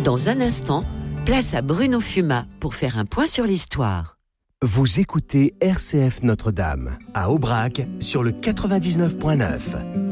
Dans un instant, place à Bruno Fuma pour faire un point sur l'histoire. Vous écoutez RCF Notre-Dame, à Aubrac, sur le 99.9.